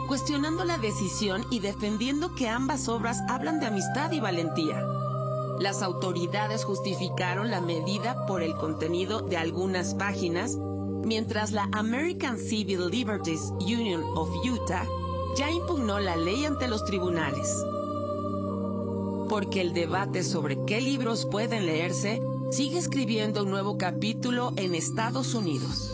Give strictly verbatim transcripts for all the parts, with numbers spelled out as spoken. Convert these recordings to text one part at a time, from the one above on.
cuestionando la decisión y defendiendo que ambas obras hablan de amistad y valentía. Las autoridades justificaron la medida por el contenido de algunas páginas, mientras la American Civil Liberties Union of Utah ya impugnó la ley ante los tribunales. Porque el debate sobre qué libros pueden leerse sigue escribiendo un nuevo capítulo en Estados Unidos.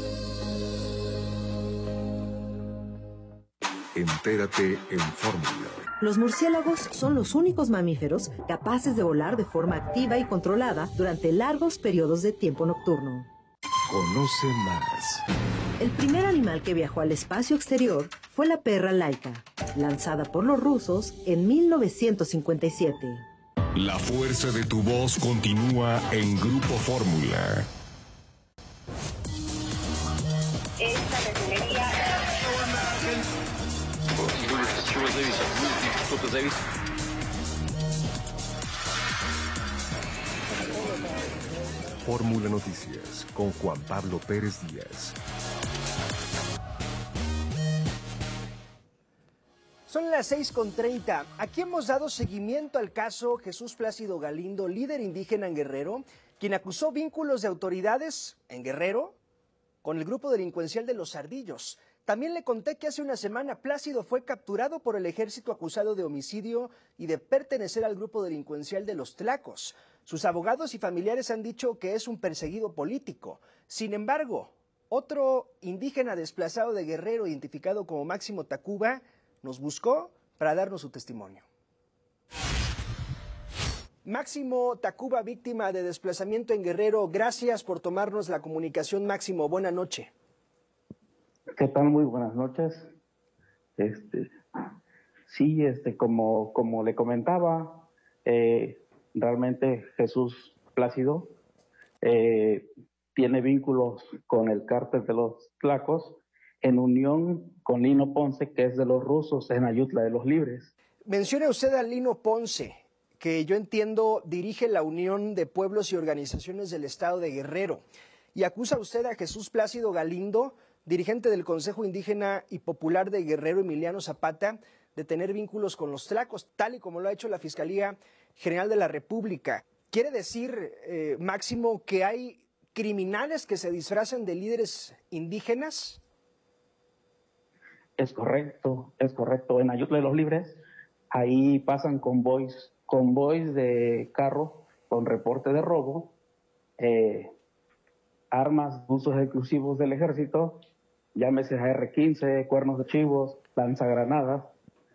Entérate en Fórmula. Los murciélagos son los únicos mamíferos capaces de volar de forma activa y controlada durante largos periodos de tiempo nocturno. Conoce más. El primer animal que viajó al espacio exterior fue la perra Laika, lanzada por los rusos en mil novecientos cincuenta y siete. La fuerza de tu voz continúa en Grupo Fórmula. Esta refinería... Fórmula Noticias con Juan Pablo Pérez Díaz. Son las seis con treinta. Aquí hemos dado seguimiento al caso Jesús Plácido Galindo, líder indígena en Guerrero, quien acusó vínculos de autoridades en Guerrero con el grupo delincuencial de Los Ardillos. También le conté que hace una semana Plácido fue capturado por el ejército acusado de homicidio y de pertenecer al grupo delincuencial de Los Tlacos. Sus abogados y familiares han dicho que es un perseguido político. Sin embargo, otro indígena desplazado de Guerrero, identificado como Máximo Tacuba, nos buscó para darnos su testimonio. Máximo Tacuba, víctima de desplazamiento en Guerrero, gracias por tomarnos la comunicación, Máximo. Buena noche. ¿Qué tal? Muy buenas noches. Este, sí, este, como, como le comentaba, eh, realmente Jesús Plácido eh, tiene vínculos con el cártel de los Tlacos, en unión con Lino Ponce, que es de los rusos, en Ayutla de los Libres. Menciona usted a Lino Ponce, que yo entiendo dirige la Unión de Pueblos y Organizaciones del Estado de Guerrero, y acusa usted a Jesús Plácido Galindo, dirigente del Consejo Indígena y Popular de Guerrero, Emiliano Zapata, de tener vínculos con los Tlacos, tal y como lo ha hecho la Fiscalía General de la República. ¿Quiere decir, eh, Máximo, que hay criminales que se disfrazan de líderes indígenas? Es correcto, es correcto. En Ayutla de los Libres, ahí pasan convoys, convoys de carro con reporte de robo, eh, armas, usos exclusivos del ejército, llámese A R quince, cuernos de chivos, lanzagranadas,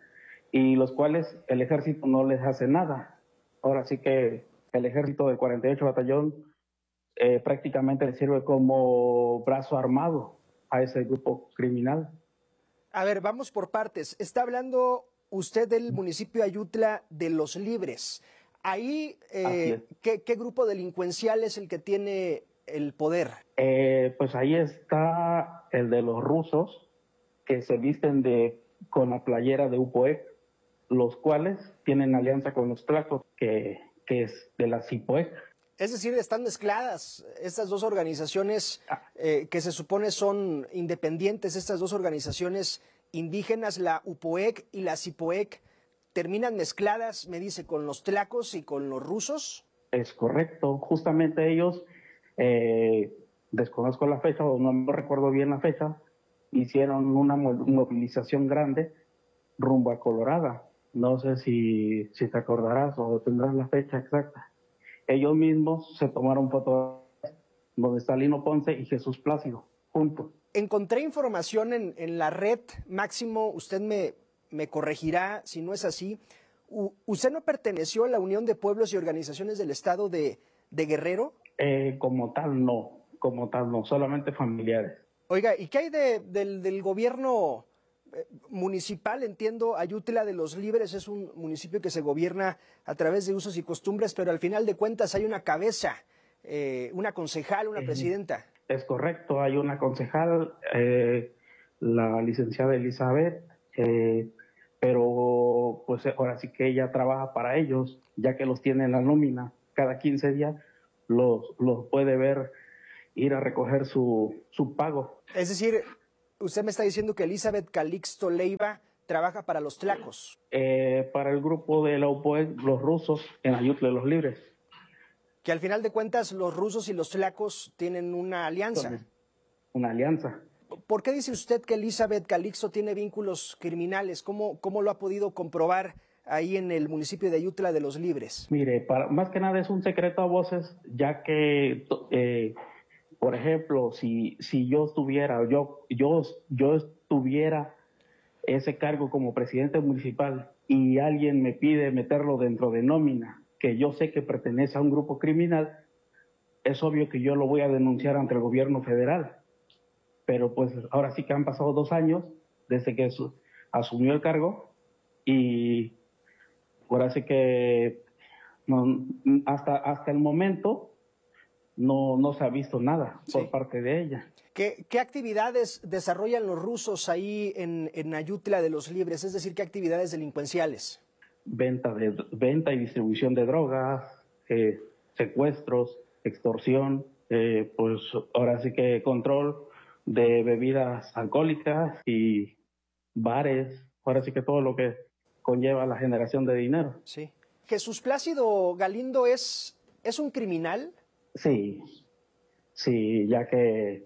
y los cuales el ejército no les hace nada. Ahora sí que el ejército del cuarenta y ocho Batallón eh, prácticamente le sirve como brazo armado a ese grupo criminal. A ver, vamos por partes. Está hablando usted del municipio de Ayutla de los Libres. Ahí, eh, ¿qué, ¿qué grupo delincuencial es el que tiene el poder? Eh, pues ahí está el de los rusos, que se visten de con la playera de U P O E C, los cuales tienen alianza con los Tlacos, que, que es de la C I P O E C. Es decir, están mezcladas estas dos organizaciones eh, que se supone son independientes, estas dos organizaciones indígenas, la U P O E C y la C I P O E C, terminan mezcladas, me dice, con los Tlacos y con los rusos. Es correcto, justamente ellos, eh, desconozco la fecha o no, no recuerdo bien la fecha, hicieron una movilización grande rumbo a Colorada. No sé si, si te acordarás o tendrás la fecha exacta. Ellos mismos se tomaron fotos donde está Lino Ponce y Jesús Plácido, juntos. Encontré información en, en la red, Máximo, usted me, me corregirá si no es así. U, ¿Usted no perteneció a la Unión de Pueblos y Organizaciones del Estado de, de Guerrero? Eh, como tal no, como tal no, solamente familiares. Oiga, ¿y qué hay de, del, del gobierno municipal? Entiendo, Ayutla de los Libres es un municipio que se gobierna a través de usos y costumbres, pero al final de cuentas hay una cabeza, eh, una concejal, una presidenta. Es correcto, hay una concejal, eh, la licenciada Elizabeth, eh, pero pues ahora sí que ella trabaja para ellos, ya que los tiene en la nómina. Cada quince días los, los puede ver ir a recoger su, su pago. Es decir, Usted me está diciendo que Elizabeth Calixto Leiva trabaja para los tlacos. Eh, para el grupo de la U P O E, los rusos, en Ayutla de los Libres. Que al final de cuentas los rusos y los tlacos tienen una alianza. Una alianza. ¿Por qué dice usted que Elizabeth Calixto tiene vínculos criminales? ¿Cómo, cómo lo ha podido comprobar ahí en el municipio de Ayutla de los Libres? Mire, para, más que nada es un secreto a voces, ya que, eh, por ejemplo, si, si yo estuviera, yo, yo, yo estuviera ese cargo como presidente municipal y alguien me pide meterlo dentro de nómina, que yo sé que pertenece a un grupo criminal, es obvio que yo lo voy a denunciar ante el gobierno federal. Pero pues ahora sí que han pasado dos años desde que su, asumió el cargo y ahora sí que no, hasta, hasta el momento no, no se ha visto nada por sí. parte de ella. ¿Qué, ¿Qué actividades desarrollan los rusos ahí en, en Ayutla de los Libres? Es decir, ¿qué actividades delincuenciales? Venta, de, venta y distribución de drogas, eh, secuestros, extorsión, eh, pues ahora sí que control de bebidas alcohólicas y bares, ahora sí que todo lo que conlleva la generación de dinero. Sí. ¿Jesús Plácido Galindo es, es un criminal? Sí, sí, ya que,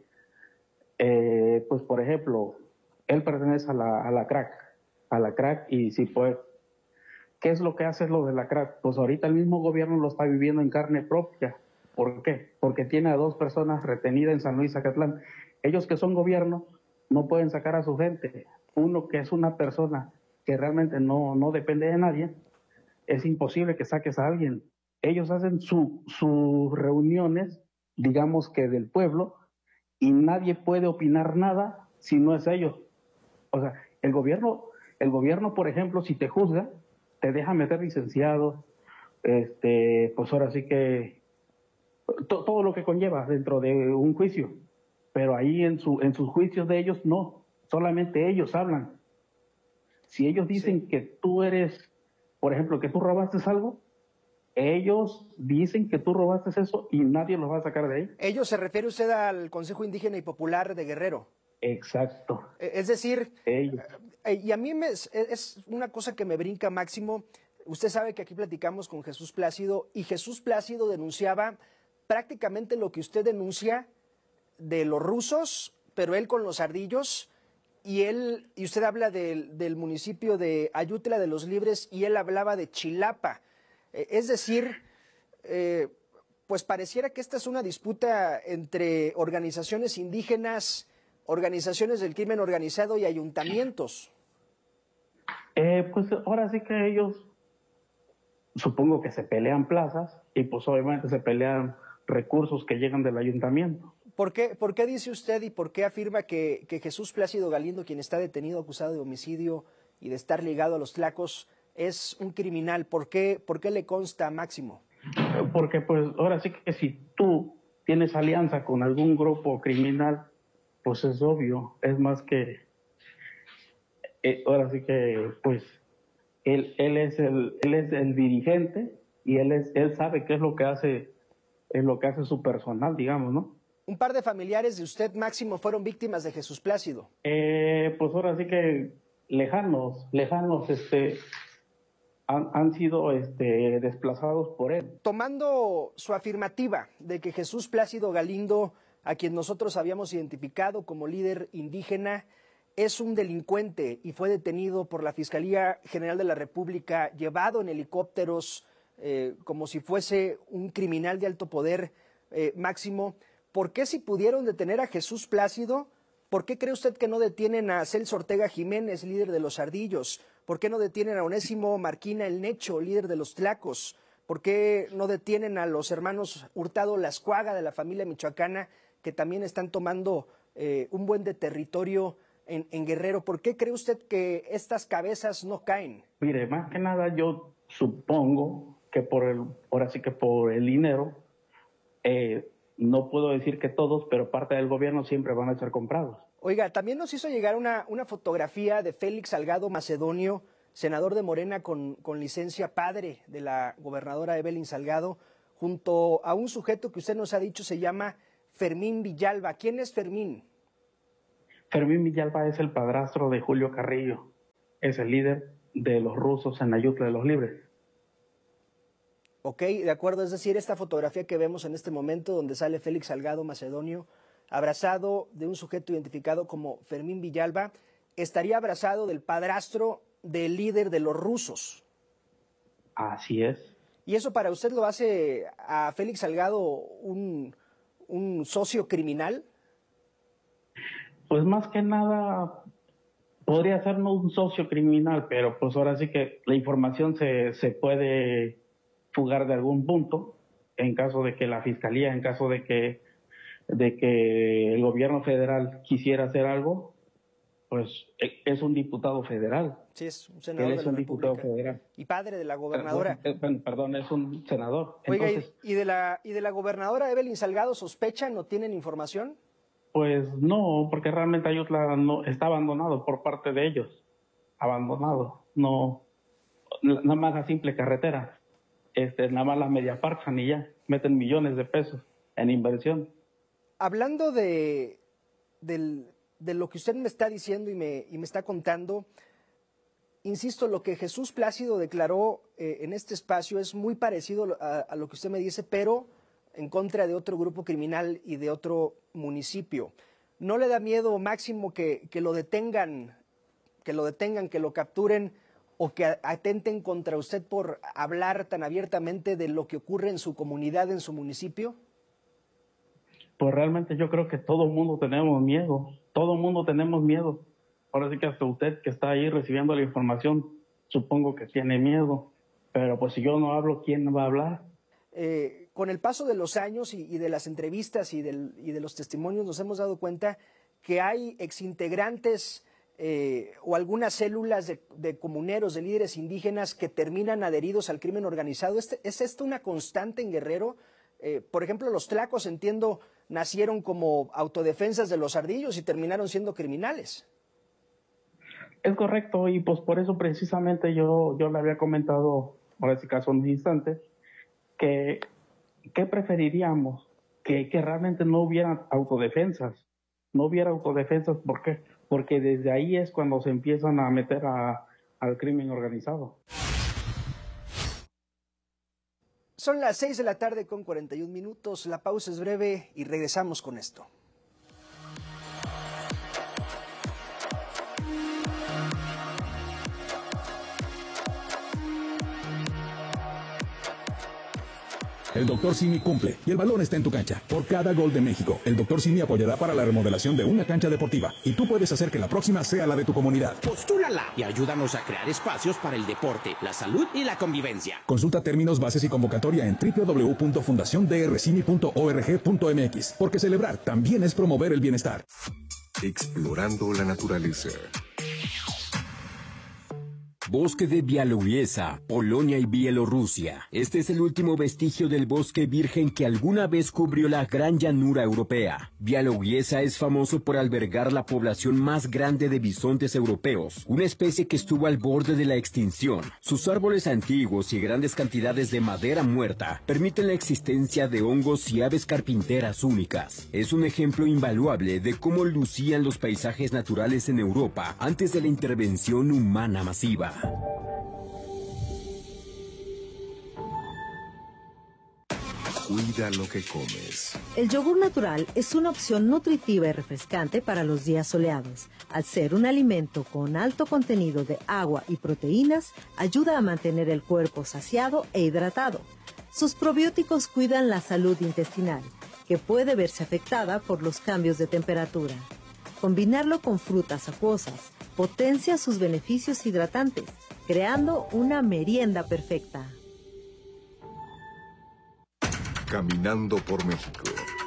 eh, pues por ejemplo, él pertenece a la, a la crack, a la crack y si pues, ¿qué es lo que hace lo de la crack? Pues ahorita el mismo gobierno lo está viviendo en carne propia. ¿Por qué? Porque tiene a dos personas retenidas en San Luis Zacatlán. Ellos que son gobierno no pueden sacar a su gente. Uno que es una persona que realmente no, no depende de nadie, es imposible que saques a alguien. Ellos hacen su, sus reuniones, digamos que del pueblo, y nadie puede opinar nada si no es ellos. O sea, el gobierno, el gobierno, por ejemplo, si te juzga, te deja meter licenciados, este, pues ahora sí que to, todo lo que conlleva dentro de un juicio. Pero ahí en, su, en sus juicios de ellos no, solamente ellos hablan. Si ellos dicen sí. que tú eres, por ejemplo, que tú robaste algo, ellos dicen que tú robaste eso y nadie los va a sacar de ahí. ¿Ellos se refiere usted al Consejo Indígena y Popular de Guerrero? Exacto. Es decir, ellos. Y a mí me, es una cosa que me brinca, Máximo. Usted sabe que aquí platicamos con Jesús Plácido y Jesús Plácido denunciaba prácticamente lo que usted denuncia de los rusos, pero él con los ardillos, y él y usted habla del, del municipio de Ayutla de los Libres y él hablaba de Chilapa. Eh, es decir, eh, pues pareciera que esta es una disputa entre organizaciones indígenas, organizaciones del crimen organizado y ayuntamientos. Eh, pues ahora sí que ellos, supongo que se pelean plazas y pues obviamente se pelean recursos que llegan del ayuntamiento. ¿Por qué, por qué dice usted y por qué afirma que, que Jesús Plácido Galindo, quien está detenido acusado de homicidio y de estar ligado a los tlacos, es un criminal? ¿Por qué, por qué le consta, Máximo? Porque pues ahora sí que si tú tienes alianza con algún grupo criminal, pues es obvio, es más que, eh, ahora sí que pues él, él, es el, él es el dirigente y él, es, él sabe qué es lo que hace, es lo que hace su personal, digamos, ¿no? Un par de familiares de usted, Máximo, fueron víctimas de Jesús Plácido. Eh, pues ahora sí que lejanos, lejanos, este, han, han sido este, desplazados por él. Tomando su afirmativa de que Jesús Plácido Galindo, a quien nosotros habíamos identificado como líder indígena, es un delincuente y fue detenido por la Fiscalía General de la República, llevado en helicópteros eh, como si fuese un criminal de alto poder, eh, Máximo, ¿por qué si pudieron detener a Jesús Plácido, por qué cree usted que no detienen a Celso Ortega Jiménez, líder de los Ardillos? ¿Por qué no detienen a Onésimo Marquina el Necho, líder de los Tlacos? ¿Por qué no detienen a los hermanos Hurtado Lascuaga de la familia michoacana, que también están tomando eh, un buen de territorio en, en Guerrero? ¿Por qué cree usted que estas cabezas no caen? Mire, más que nada yo supongo que por el, ahora sí que por el dinero, eh, no puedo decir que todos, pero parte del gobierno siempre van a ser comprados. Oiga, también nos hizo llegar una, una fotografía de Félix Salgado Macedonio, senador de Morena con, con licencia, padre de la gobernadora Evelyn Salgado, junto a un sujeto que usted nos ha dicho se llama Fermín Villalba. ¿Quién es Fermín? Fermín Villalba es el padrastro de Julio Carrillo, es el líder de los rusos en Ayutla de los Libres. Ok, de acuerdo, es decir, esta fotografía que vemos en este momento donde sale Félix Salgado Macedonio abrazado de un sujeto identificado como Fermín Villalba, estaría abrazado del padrastro del líder de los rusos. Así es. ¿Y eso para usted lo hace a Félix Salgado un, un socio criminal? Pues más que nada podría ser no un socio criminal, pero pues ahora sí que la información se, se puede fugar de algún punto en caso de que la fiscalía, en caso de que, de que el gobierno federal quisiera hacer algo, pues es un diputado federal. Sí, es un senador Él es de la un diputado República federal. Y padre de la gobernadora. Perdón, perdón, es un senador. Oiga, Entonces, ¿y de la, ¿y de la gobernadora Evelyn Salgado sospechan o tienen información? pues no, porque realmente Ayutla no, está abandonado por parte de ellos. Abandonado. No, nada más la simple carretera. Este, nada más la media parchan y ya. Meten millones de pesos en inversión. Hablando de, del, de lo que usted me está diciendo y me, y me está contando, insisto, lo que Jesús Plácido declaró eh, en este espacio es muy parecido a, a lo que usted me dice, pero en contra de otro grupo criminal y de otro municipio. ¿No le da miedo, Máximo, que, que lo detengan, que lo detengan, que lo capturen o que atenten contra usted por hablar tan abiertamente de lo que ocurre en su comunidad, en su municipio? Pues realmente yo creo que todo el mundo tenemos miedo. Todo el mundo tenemos miedo. Ahora sí que hasta usted que está ahí recibiendo la información, supongo que tiene miedo. Pero pues si yo no hablo, ¿quién va a hablar? Eh, con el paso de los años y, y de las entrevistas y, del, y de los testimonios nos hemos dado cuenta que hay exintegrantes eh, o algunas células de, de comuneros, de líderes indígenas que terminan adheridos al crimen organizado. ¿Este, ¿Es esto una constante en Guerrero? Eh, por ejemplo, los tlacos, entiendo, nacieron como autodefensas de los ardillos y terminaron siendo criminales. Es correcto, y pues por eso precisamente yo, yo le había comentado, ahora sí caso un instante, que, que preferiríamos que, que realmente no hubiera autodefensas, no hubiera autodefensas, ¿por qué? Porque desde ahí es cuando se empiezan a meter a, al crimen organizado. Son las seis de la tarde con cuarenta y un minutos, la pausa es breve y regresamos con esto. El doctor Simi cumple y el balón está en tu cancha. Por cada gol de México, el doctor Simi apoyará para la remodelación de una cancha deportiva y tú puedes hacer que la próxima sea la de tu comunidad. Postúlala y ayúdanos a crear espacios para el deporte, la salud y la convivencia. Consulta términos, bases y convocatoria en doble u doble u doble u punto fundación d r cimi punto org punto m x, porque celebrar también es promover el bienestar. Explorando la naturaleza. Bosque de Białowieża, Polonia y Bielorrusia. Este es el último vestigio del bosque virgen que alguna vez cubrió la gran llanura europea. Białowieża es famoso por albergar la población más grande de bisontes europeos, una especie que estuvo al borde de la extinción. Sus árboles antiguos y grandes cantidades de madera muerta permiten la existencia de hongos y aves carpinteras únicas. Es un ejemplo invaluable de cómo lucían los paisajes naturales en Europa antes de la intervención humana masiva. Cuida lo que comes. El yogur natural es una opción nutritiva y refrescante para los días soleados. Al ser un alimento con alto contenido de agua y proteínas, ayuda a mantener el cuerpo saciado e hidratado. Sus probióticos cuidan la salud intestinal, que puede verse afectada por los cambios de temperatura. Combinarlo con frutas acuosas potencia sus beneficios hidratantes, creando una merienda perfecta. Caminando por México.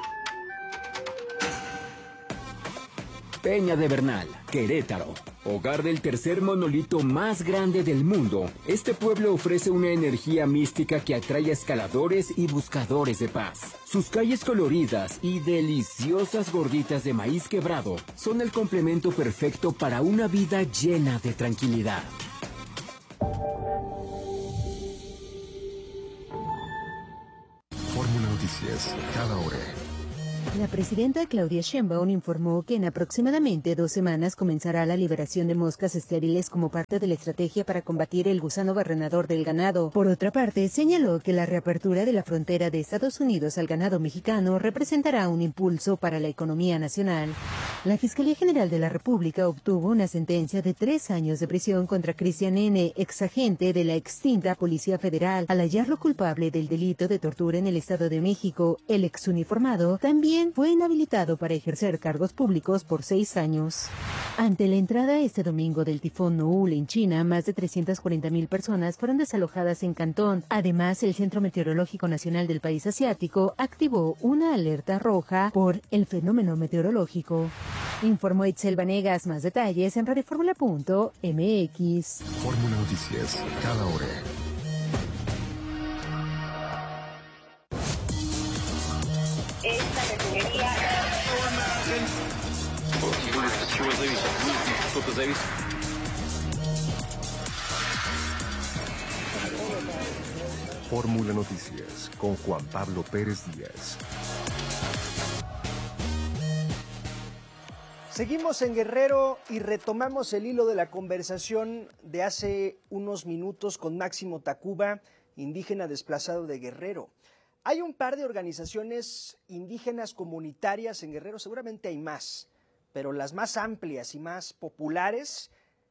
Peña de Bernal, Querétaro. Hogar del tercer monolito más grande del mundo, este pueblo ofrece una energía mística que atrae a escaladores y buscadores de paz. Sus calles coloridas y deliciosas gorditas de maíz quebrado son el complemento perfecto para una vida llena de tranquilidad. Fórmula Noticias, cada hora. La presidenta Claudia Sheinbaum informó que en aproximadamente dos semanas comenzará la liberación de moscas estériles como parte de la estrategia para combatir el gusano barrenador del ganado. Por otra parte, señaló que la reapertura de la frontera de Estados Unidos al ganado mexicano representará un impulso para la economía nacional. La Fiscalía General de la República obtuvo una sentencia de tres años de prisión contra Cristian N., exagente de la extinta Policía Federal, al hallarlo culpable del delito de tortura en el Estado de México. El exuniformado también fue inhabilitado para ejercer cargos públicos por seis años. Ante la entrada este domingo del tifón Noul en China, más de trescientas cuarenta mil personas fueron desalojadas en Cantón. Además, el Centro Meteorológico Nacional del país asiático activó una alerta roja por el fenómeno meteorológico. Informó Itzel Vanegas. Más detalles en radioformula punto m x. Fórmula Noticias, cada hora. Esta refinería... Fórmula Noticias con Juan Pablo Pérez Díaz. Seguimos en Guerrero y retomamos el hilo de la conversación de hace unos minutos con Máximo Tacuba, indígena desplazado de Guerrero. Hay un par de organizaciones indígenas comunitarias en Guerrero, seguramente hay más, pero las más amplias y más populares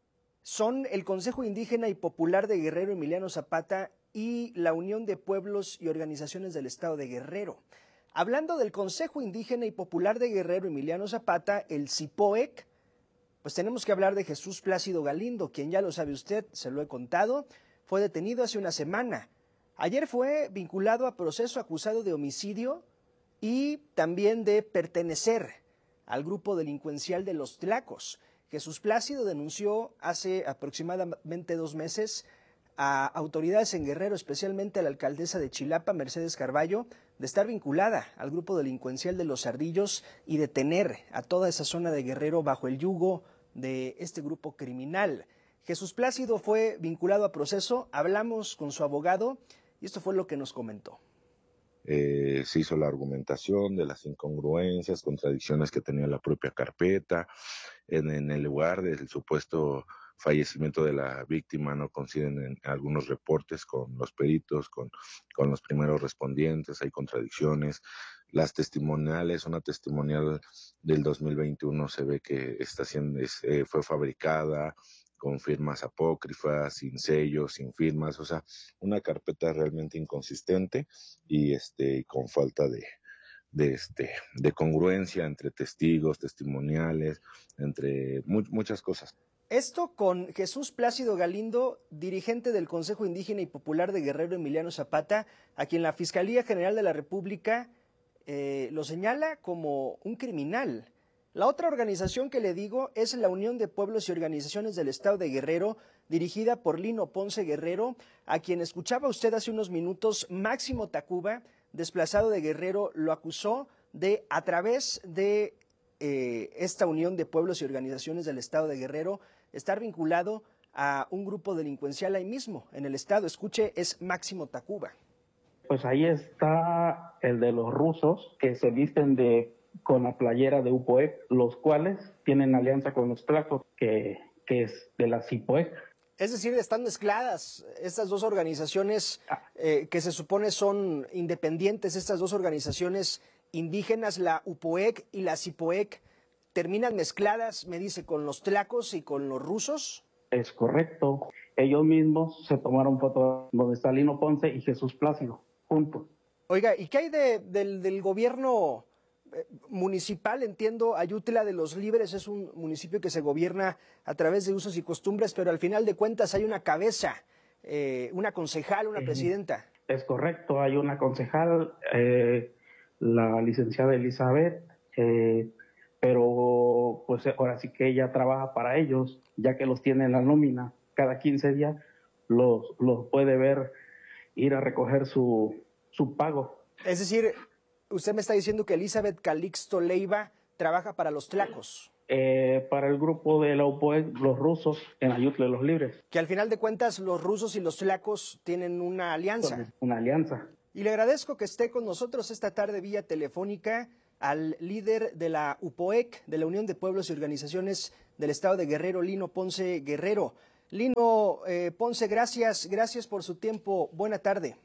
son el Consejo Indígena y Popular de Guerrero Emiliano Zapata y la Unión de Pueblos y Organizaciones del Estado de Guerrero. Hablando del Consejo Indígena y Popular de Guerrero Emiliano Zapata, el CIPOEC, pues tenemos que hablar de Jesús Plácido Galindo, quien ya lo sabe usted, se lo he contado, fue detenido hace una semana. Ayer fue vinculado a proceso acusado de homicidio y también de pertenecer al grupo delincuencial de los Tlacos. Jesús Plácido denunció hace aproximadamente dos meses a autoridades en Guerrero, especialmente a la alcaldesa de Chilapa, Mercedes Carballo, de estar vinculada al grupo delincuencial de los Ardillos y de tener a toda esa zona de Guerrero bajo el yugo de este grupo criminal. Jesús Plácido fue vinculado a proceso, hablamos con su abogado y esto fue lo que nos comentó. Eh, se hizo la argumentación de las incongruencias, contradicciones que tenía la propia carpeta. En, en el lugar del supuesto fallecimiento de la víctima no coinciden en algunos reportes con los peritos, con, con los primeros respondientes, hay contradicciones. Las testimoniales, una testimonial del dos mil veintiuno se ve que está siendo, eh, fue fabricada con firmas apócrifas, sin sellos, sin firmas, o sea, una carpeta realmente inconsistente y este con falta de, de, este, de congruencia entre testigos, testimoniales, entre mu muchas cosas. Esto con Jesús Plácido Galindo, dirigente del Consejo Indígena y Popular de Guerrero Emiliano Zapata, a quien la Fiscalía General de la República eh, lo señala como un criminal. La otra organización que le digo es la Unión de Pueblos y Organizaciones del Estado de Guerrero, dirigida por Lino Ponce Guerrero, a quien escuchaba usted hace unos minutos. Máximo Tacuba, desplazado de Guerrero, lo acusó de, a través de eh, esta Unión de Pueblos y Organizaciones del Estado de Guerrero, estar vinculado a un grupo delincuencial ahí mismo, en el Estado. Escuche, es Máximo Tacuba. Pues ahí está el de los rusos que se visten de con la playera de U P O E C, los cuales tienen alianza con los Tlacos, que, que es de la CIPOEC. Es decir, están mezcladas estas dos organizaciones eh, que se supone son independientes, estas dos organizaciones indígenas, la U P O E C y la CIPOEC, terminan mezcladas, me dice, con los Tlacos y con los rusos. Es correcto. Ellos mismos se tomaron fotos donde está Lino Ponce y Jesús Plácido, juntos. Oiga, ¿y qué hay de, del, del gobierno municipal? Entiendo, Ayutla de los Libres es un municipio que se gobierna a través de usos y costumbres, pero al final de cuentas hay una cabeza, eh, una concejal, una presidenta. Es correcto, hay una concejal, eh, la licenciada Elizabeth, eh, pero pues ahora sí que ella trabaja para ellos, ya que los tiene en la nómina. Cada quince días los, los puede ver ir a recoger su, su pago. Es decir, usted me está diciendo que Elizabeth Calixto Leiva trabaja para los Tlacos. Eh, para el grupo de la U P O E C, los rusos, en Ayutla de los Libres. Que al final de cuentas los rusos y los Tlacos tienen una alianza. Una alianza. Y le agradezco que esté con nosotros esta tarde vía telefónica al líder de la U P O E C, de la Unión de Pueblos y Organizaciones del Estado de Guerrero, Lino Ponce Guerrero. Lino eh, Ponce, gracias, gracias por su tiempo. Buena tarde.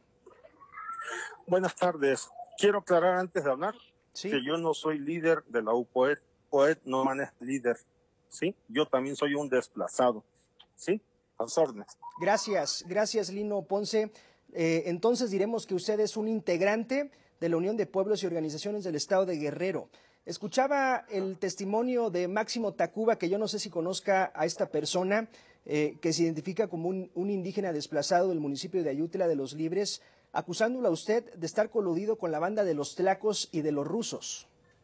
Buenas tardes. Quiero aclarar antes de hablar ¿Sí? que yo no soy líder de la U P O E C. U P O E C no maneja líder, ¿sí? Yo también soy un desplazado, ¿sí? A sus órdenes. Gracias, gracias Lino Ponce. Eh, entonces diremos que usted es un integrante de la Unión de Pueblos y Organizaciones del Estado de Guerrero. Escuchaba el testimonio de Máximo Tacuba, que yo no sé si conozca a esta persona, eh, que se identifica como un, un indígena desplazado del municipio de Ayutla de los Libres, acusándolo a usted de estar coludido con la banda de los tlacos y de los rusos.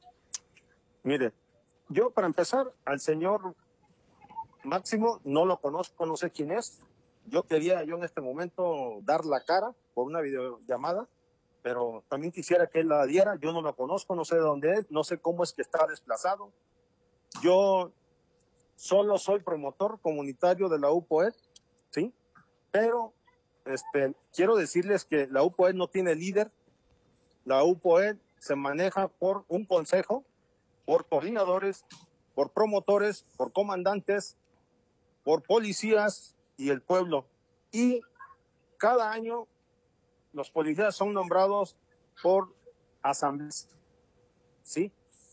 Mire, yo para empezar, al señor Máximo no lo conozco, no sé quién es. Yo quería yo en este momento dar la cara por una videollamada, pero también quisiera que él la diera. Yo no lo conozco, no sé de dónde es, no sé cómo es que está desplazado. Yo solo soy promotor comunitario de la U P O E C, ¿sí? Pero este, quiero decirles que la U P O E C no tiene líder. La U P O E C se maneja por un consejo, por coordinadores, por promotores, por comandantes, por policías y el pueblo. Y cada año los policías son nombrados por asambleas, ¿sí?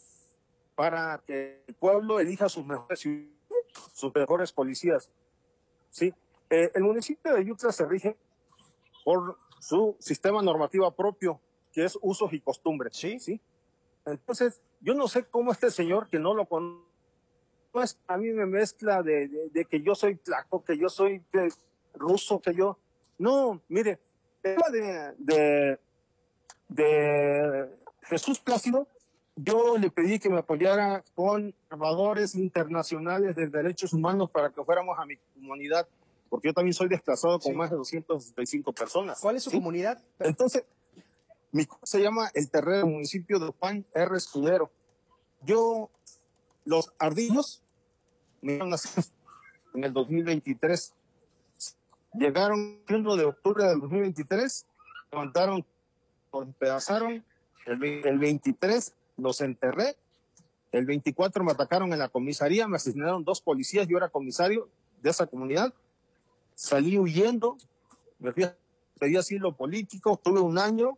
Para que el pueblo elija sus mejores, sus mejores policías, ¿sí? Eh, el municipio de Ayutla se rige por su sistema normativo propio, que es usos y costumbres, ¿sí? ¿sí? Entonces, yo no sé cómo este señor, que no lo conozco, pues a mí me mezcla de, de, de que yo soy tlaco, que yo soy de, ruso, que yo... No, mire, el tema de, de, de Jesús Plácido, yo le pedí que me apoyara con observadores internacionales de derechos humanos para que fuéramos a mi comunidad, porque yo también soy desplazado con sí. más de doscientas sesenta y cinco personas. ¿Cuál es su ¿sí? comunidad? Entonces, mi se llama El Terrero, municipio de Juan R. Escudero. Yo, los ardillos, me iban a hacer en el dos mil veintitrés. Llegaron el uno de octubre del dos mil veintitrés, levantaron, los despedazaron, el, el veintitrés los enterré, el veinticuatro me atacaron en la comisaría, me asesinaron dos policías, yo era comisario de esa comunidad, salí huyendo, me fui a pedir asilo político, tuve un año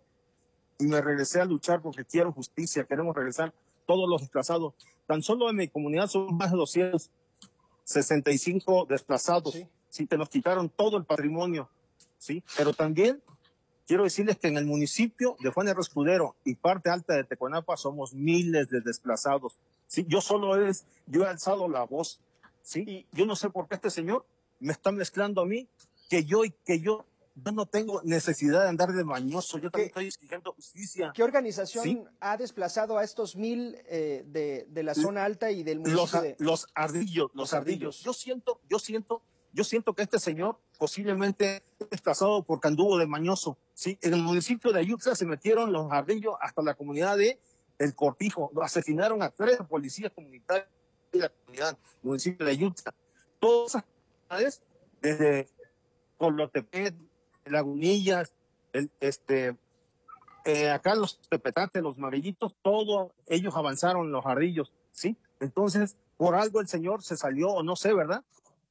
y me regresé a luchar porque quiero justicia, queremos regresar todos los desplazados. Tan solo en mi comunidad son más de doscientos sesenta y cinco desplazados, sí. sí, que nos quitaron todo el patrimonio, sí, pero también quiero decirles que en el municipio de Juan R. Escudero y parte alta de Teconapa somos miles de desplazados, sí, yo solo es, yo he alzado la voz, sí, y yo no sé por qué este señor me está mezclando a mí, que yo y que yo Yo no tengo necesidad de andar de mañoso, yo también estoy exigiendo justicia. ¿Qué organización ¿Sí? ha desplazado a estos mil eh, de, de la zona alta y del municipio? Los, de... los ardillos, los, los ardillos. ardillos. Yo siento, yo siento, yo siento que este señor posiblemente es desplazado porque anduvo de mañoso. ¿Sí? En el municipio de Ayutla se metieron los ardillos hasta la comunidad de El Cortijo. Asesinaron a tres policías comunitarios de la comunidad, municipio de Ayutla. Todas esas comunidades, desde Colotepet, Lagunillas, el, este, eh, acá los tepetantes, los marillitos, todos ellos avanzaron los ardillos, ¿sí? Entonces, por algo el señor se salió, o no sé, ¿verdad?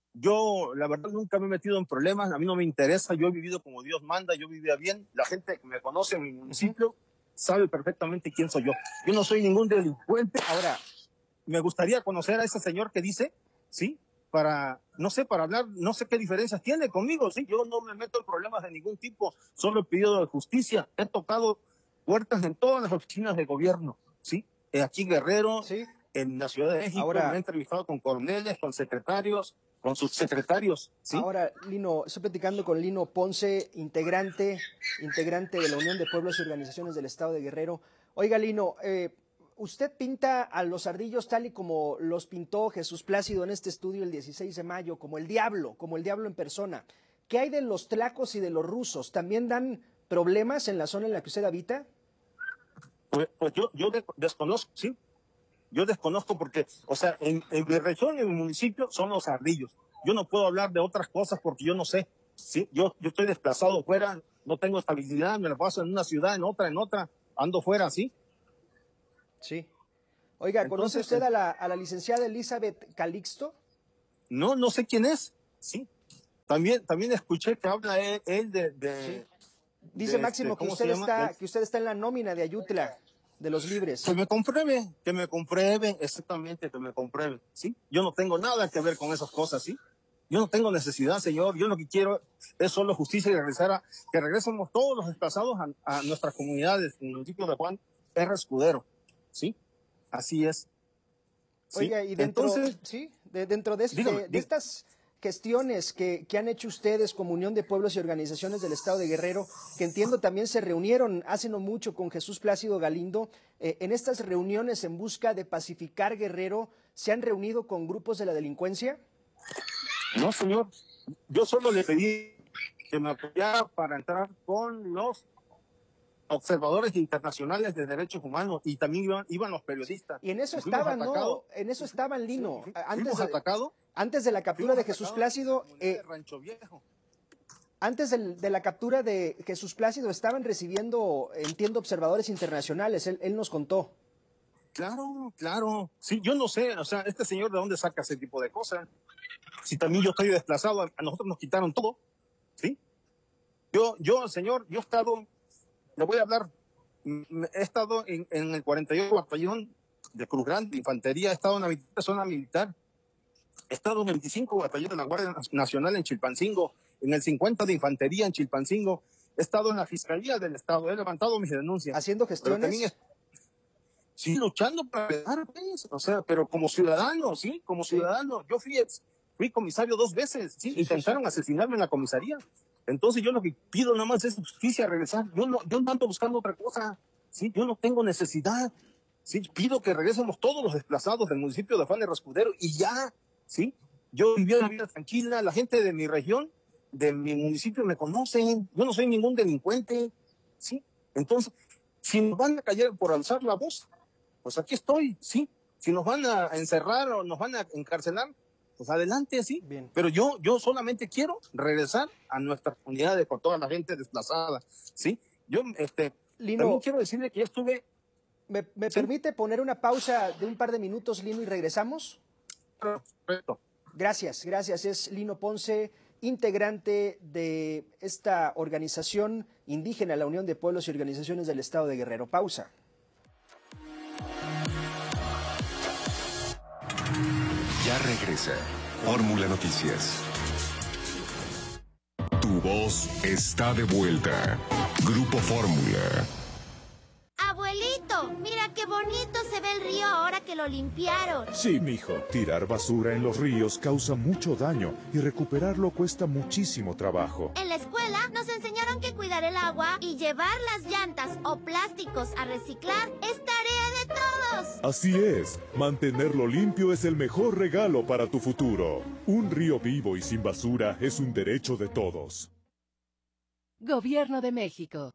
Yo, la verdad, nunca me he metido en problemas, a mí no me interesa, yo he vivido como Dios manda, yo vivía bien, la gente que me conoce en mi municipio sabe perfectamente quién soy yo. Yo no soy ningún delincuente. Ahora, me gustaría conocer a ese señor que dice, ¿sí? Para, no sé, para hablar, no sé qué diferencias tiene conmigo, sí, yo no me meto en problemas de ningún tipo, solo he pedido justicia, he tocado puertas en todas las oficinas de gobierno, sí, aquí en Guerrero, ¿sí? En la Ciudad de México. Ahora, me he entrevistado con coroneles, con secretarios, con subsecretarios, sí. Ahora, Lino, estoy platicando con Lino Ponce, integrante, integrante de la Unión de Pueblos y Organizaciones del Estado de Guerrero. Oiga, Lino, eh, usted pinta a los ardillos tal y como los pintó Jesús Plácido en este estudio el dieciséis de mayo, como el diablo, como el diablo en persona. ¿Qué hay de los tlacos y de los rusos? ¿También dan problemas en la zona en la que usted habita? Pues, pues yo, yo de, desconozco, sí. Yo desconozco porque, o sea, en, en mi región, en mi municipio, son los ardillos. Yo no puedo hablar de otras cosas porque yo no sé, sí. Yo, yo estoy desplazado fuera, no tengo estabilidad, me la paso en una ciudad, en otra, en otra, ando fuera, sí. Sí. Oiga, ¿conoce Entonces, usted a la, a la licenciada Elizabeth Calixto? No, no sé quién es. Sí. También, también escuché que habla él, él de, de, sí. Dice de Máximo este, que usted está, de... que usted está en la nómina de Ayutla, de los libres. Que me comprueben, que me comprueben, exactamente, que me comprueben, ¿sí? Yo no tengo nada que ver con esas cosas, ¿sí? Yo no tengo necesidad, señor. Yo lo que quiero es solo justicia y regresar a, que regresemos todos los desplazados a, a nuestras comunidades, en el municipio de Juan R. Escudero, ¿sí? Así es. ¿Sí? Oiga, y dentro, Entonces, ¿sí? de, dentro de, dígame, de, de estas gestiones que, que han hecho ustedes como Unión de Pueblos y Organizaciones del Estado de Guerrero, que entiendo también se reunieron hace no mucho con Jesús Plácido Galindo, eh, en estas reuniones en busca de pacificar Guerrero, ¿se han reunido con grupos de la delincuencia? No, señor. Yo solo le pedí que me apoyara para entrar con los observadores internacionales de derechos humanos y también iban, iban los periodistas. Y en eso estaban, ¿no? En eso estaban, Lino. Antes de, atacado, antes de la captura de Jesús Plácido, eh, Rancho Viejo. Antes de, de la captura de Jesús Plácido estaban recibiendo, entiendo, observadores internacionales. Él, él nos contó. Claro, claro. Sí, yo no sé, o sea, este señor de dónde saca ese tipo de cosas. Si también yo estoy desplazado, a nosotros nos quitaron todo, ¿sí? Yo, yo, señor, yo he estado, le voy a hablar, he estado en, en el cuarenta y ocho Batallón de Cruz Grande, de Infantería, he estado en la zona militar, he estado en el veinticinco Batallón de la Guardia Nacional en Chilpancingo, en el cincuenta de Infantería en Chilpancingo, he estado en la Fiscalía del Estado, he levantado mis denuncias. ¿Haciendo gestiones? Sí, luchando para pegar, pues, o sea, pero como ciudadano, sí, como sí. ciudadano, yo fui ex, fui comisario dos veces, sí, sí intentaron sí, sí. asesinarme en la comisaría. Entonces yo lo que pido nada más es justicia, regresar. Yo no, yo no ando buscando otra cosa, sí, yo no tengo necesidad, sí, pido que regresemos todos los desplazados del municipio de Juan R. Escudero y ya, sí. Yo vivía una vida tranquila, la gente de mi región, de mi municipio me conocen, yo no soy ningún delincuente, sí. Entonces, si nos van a callar por alzar la voz, pues aquí estoy, sí. Si nos van a encerrar o nos van a encarcelar, pues adelante, sí. Bien. Pero yo, yo solamente quiero regresar a nuestras comunidades con toda la gente desplazada, sí. Yo, este, Lino, también quiero decirle que ya estuve... ¿Me, me ¿sí? permite poner una pausa de un par de minutos, Lino, y regresamos? Perfecto. Gracias, gracias. Es Lino Ponce, integrante de esta organización indígena, la Unión de Pueblos y Organizaciones del Estado de Guerrero. Pausa. Ya regresa Fórmula Noticias. Tu voz está de vuelta. Grupo Fórmula. Abuelito, mira qué bonito se ve el río ahora que lo limpiaron. Sí, mijo. Tirar basura en los ríos causa mucho daño y recuperarlo cuesta muchísimo trabajo. En la escuela nos enseñaron que cuidar el agua y llevar las llantas o plásticos a reciclar es tarea de todos. Así es. Mantenerlo limpio es el mejor regalo para tu futuro. Un río vivo y sin basura es un derecho de todos. Gobierno de México.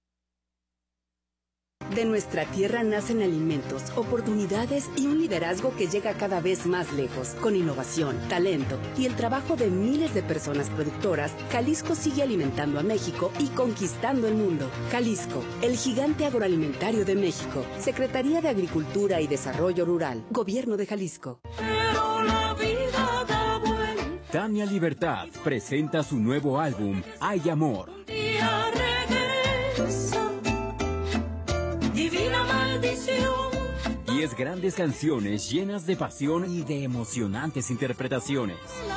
De nuestra tierra nacen alimentos, oportunidades y un liderazgo que llega cada vez más lejos. Con innovación, talento y el trabajo de miles de personas productoras, Jalisco sigue alimentando a México y conquistando el mundo. Jalisco, el gigante agroalimentario de México. Secretaría de Agricultura y Desarrollo Rural. Gobierno de Jalisco. Pero la vida da vuelta. Tania Libertad presenta su nuevo álbum, Hay Amor. Día regresa. Divina maldición. Diez grandes canciones llenas de pasión y de emocionantes interpretaciones.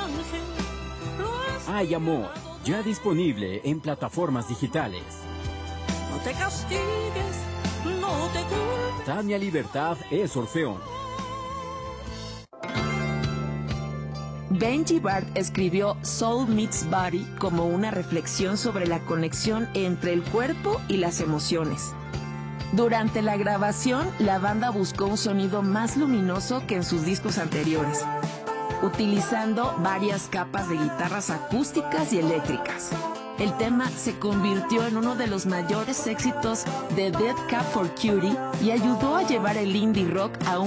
Hay Amor, ya disponible en plataformas digitales. No te castigues, no te culpes. Tania Libertad es Orfeón. Benji Bart escribió Soul Meets Body como una reflexión sobre la conexión entre el cuerpo y las emociones. Durante la grabación, la banda buscó un sonido más luminoso que en sus discos anteriores, utilizando varias capas de guitarras acústicas y eléctricas. El tema se convirtió en uno de los mayores éxitos de Dead Cab for Cutie y ayudó a llevar el indie rock a un